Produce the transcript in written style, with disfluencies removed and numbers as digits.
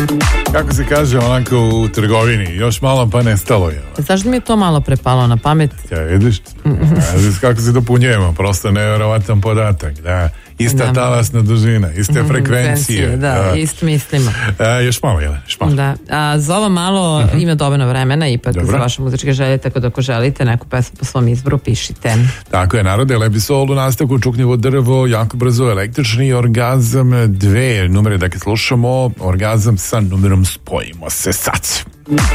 Kako se kaže onako u trgovini, još malo pa nestalo je. Zašto mi je to malo prepalo na pamet? Ja, vidiš kako se dopunjujemo, prosto nevjerovatan podatak, da. Ista talasna dužina, iste frekvencije. Da, isto mislimo. Još malo, jel? Da. Za ovo malo ima dovoljno vremena ipak za vaše muzičke želje, tako da ako želite neku pesmu po svom izboru, pišite. Tako je, narode, Lebi Sol u nastavku, Čuknjevo drvo, jako brzo, električni orgazam, 2 numere, dakle slušamo, orgazam sa numerom Spojimo se sad.